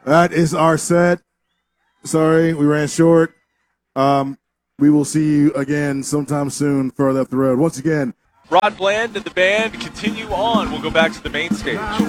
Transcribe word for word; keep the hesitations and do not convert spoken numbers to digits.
That is our set. Sorry, we ran short. Um, we will see you again sometime soon further up the road. Once again, Rod Bland and the band continue on. We'll go back to the main stage.